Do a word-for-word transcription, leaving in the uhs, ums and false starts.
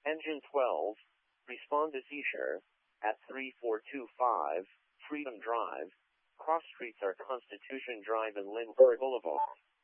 Engine twelve, respond to seizure at three four two five Freedom Drive. Cross streets are Constitution Drive and Lindbergh Boulevard.